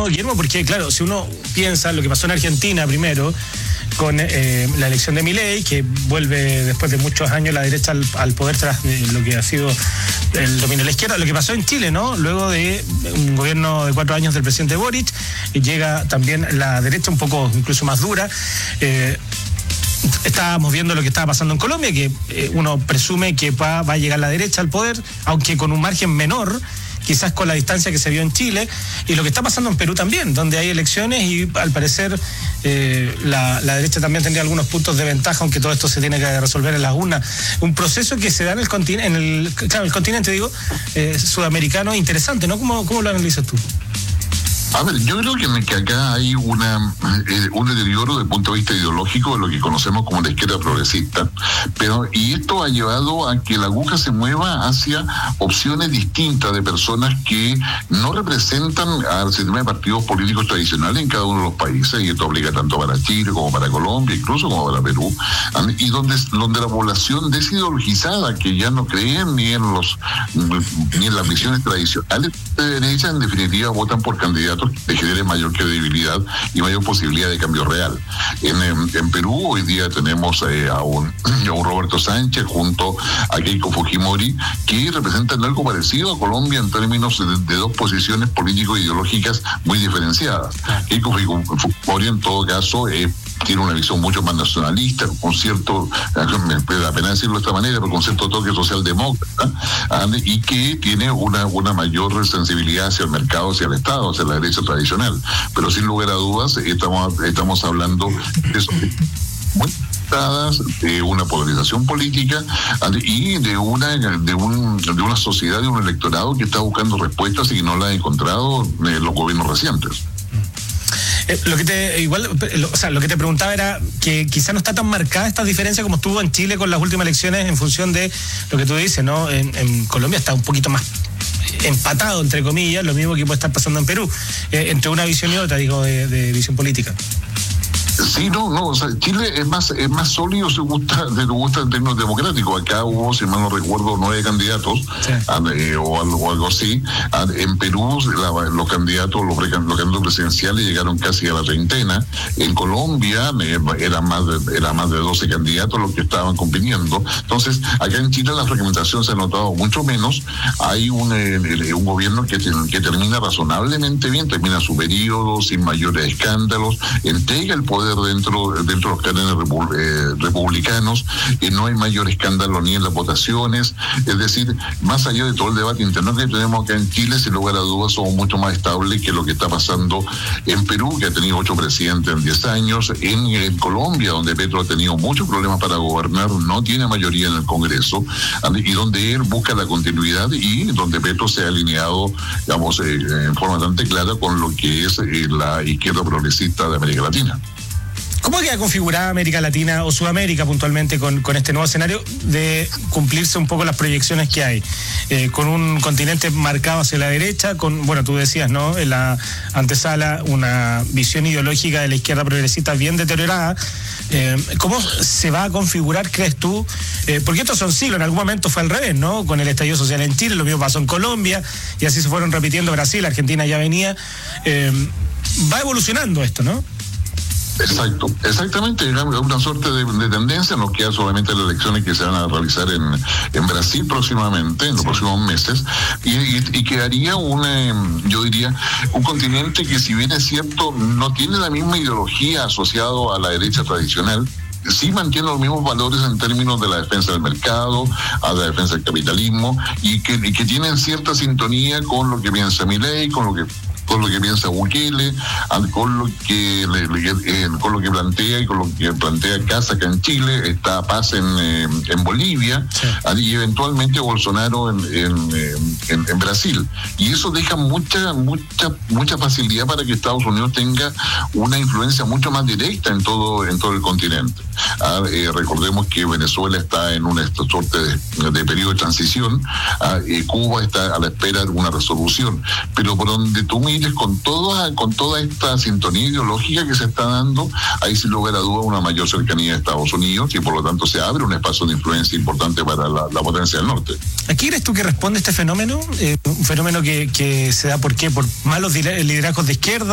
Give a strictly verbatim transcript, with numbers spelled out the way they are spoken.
¿no, Guillermo? Porque, claro, si uno piensa lo que pasó en Argentina primero, con eh, la elección de Milei, que vuelve después de muchos años la derecha al, al poder tras eh, lo que ha sido el dominio de la izquierda, lo que pasó en Chile, ¿no? Luego de un gobierno de cuatro años del presidente Boric, llega también la derecha un poco incluso más dura. Eh, Estábamos viendo lo que estaba pasando en Colombia, que eh, uno presume que va, va a llegar la derecha al poder, aunque con un margen menor, quizás con la distancia que se vio en Chile, y lo que está pasando en Perú también, donde hay elecciones y al parecer eh, la, la derecha también tendría algunos puntos de ventaja, aunque todo esto se tiene que resolver en las urnas. Un proceso que se da en el continente, en el, claro, el continente, digo, eh, sudamericano, interesante, ¿no? ¿Cómo, cómo lo analizas tú? A ver, yo creo que, que acá hay una eh, un deterioro desde el punto de vista ideológico de lo que conocemos como la izquierda progresista, pero y esto ha llevado a que la aguja se mueva hacia opciones distintas de personas que no representan al sistema de partidos políticos tradicionales en cada uno de los países, y esto aplica tanto para Chile como para Colombia, incluso como para Perú, y donde, donde la población desideologizada, que ya no creen ni en los ni en las visiones tradicionales de derecha, en definitiva votan por candidatos que generen mayor credibilidad y mayor posibilidad de cambio real. En, en, en Perú hoy día tenemos eh, a, un, a un Roberto Sánchez junto a Keiko Fujimori, que representan algo parecido a Colombia en términos de, de dos posiciones político-ideológicas muy diferenciadas. Keiko Fujimori en todo caso eh, tiene una visión mucho más nacionalista, con cierto, me da pena decirlo de esta manera, pero con cierto toque socialdemócrata, y que tiene una, una mayor sensibilidad hacia el mercado, hacia el Estado, hacia la derecha tradicional. Pero sin lugar a dudas, estamos, estamos hablando de eso, muy de una polarización política y de una de un de una sociedad, de un electorado que está buscando respuestas y que no la ha encontrado en los gobiernos recientes. Eh, lo que te igual, lo, o sea, lo que te preguntaba era que quizá no está tan marcada esta diferencia como estuvo en Chile con las últimas elecciones, en función de lo que tú dices, ¿no? En, en Colombia está un poquito más empatado, entre comillas, lo mismo que puede estar pasando en Perú, eh, entre una visión y otra, digo, de, de visión política. Sí, no, no, o sea, Chile es más es más sólido, se gusta, se gusta en términos democráticos. Acá hubo, si mal no recuerdo, nueve candidatos, sí. eh, o, algo, o algo así. En Perú la, los candidatos, los, los candidatos presidenciales llegaron casi a la treintena. En Colombia eh, eran más de, eran más de doce candidatos los que estaban compitiendo. Entonces, acá en Chile la fragmentación se ha notado mucho menos. Hay un, eh, un gobierno que, que termina razonablemente bien, termina su periodo sin mayores escándalos, entrega el poder dentro dentro de los cánones repu, eh, republicanos, y no hay mayor escándalo ni en las votaciones. Es decir, más allá de todo el debate interno que tenemos acá en Chile, sin lugar a dudas somos mucho más estables que lo que está pasando en Perú, que ha tenido ocho presidentes en diez años, en, en Colombia, donde Petro ha tenido muchos problemas para gobernar, no tiene mayoría en el Congreso, y donde él busca la continuidad y donde Petro se ha alineado, digamos, eh, en forma bastante clara con lo que es eh, la izquierda progresista de América Latina. ¿Cómo queda configurada América Latina o Sudamérica puntualmente con, con este nuevo escenario de cumplirse un poco las proyecciones que hay? Eh, con un continente marcado hacia la derecha, con, bueno, tú decías, ¿no? En la antesala, una visión ideológica de la izquierda progresista bien deteriorada. Eh, ¿Cómo se va a configurar, crees tú? Eh, porque estos son siglos, en algún momento fue al revés, ¿no? Con el estallido social en Chile, lo mismo pasó en Colombia, y así se fueron repitiendo Brasil, Argentina ya venía. Eh, va evolucionando esto, ¿no? Exacto, exactamente, una suerte de, de tendencia. Nos quedan solamente las elecciones que se van a realizar en, en Brasil próximamente, en los sí. próximos meses, y, y, y quedaría una, yo diría, un continente que, si bien es cierto, no tiene la misma ideología asociado a la derecha tradicional, sí mantiene los mismos valores en términos de la defensa del mercado, a la defensa del capitalismo, y que, y que tienen cierta sintonía con lo que piensa Milei, con lo que con lo que piensa Bukele, con lo que le, le, eh, con lo que plantea y con lo que plantea Casa acá en Chile, está Paz en, eh, en Bolivia, sí. y eventualmente Bolsonaro en, en, en, en Brasil. Y eso deja mucha, mucha, mucha facilidad para que Estados Unidos tenga una influencia mucho más directa en todo, en todo el continente. Ah, eh, recordemos que Venezuela está en una suerte de, de periodo de transición, ah, eh, Cuba está a la espera de una resolución, pero por donde tú mires, con toda, con toda esta sintonía ideológica que se está dando, hay sin lugar a duda una mayor cercanía a Estados Unidos, y por lo tanto se abre un espacio de influencia importante para la, la potencia del norte. ¿A qué crees tú que responde este fenómeno? Eh, un fenómeno que, que se da, ¿por qué? ¿Por malos liderazgos de izquierda?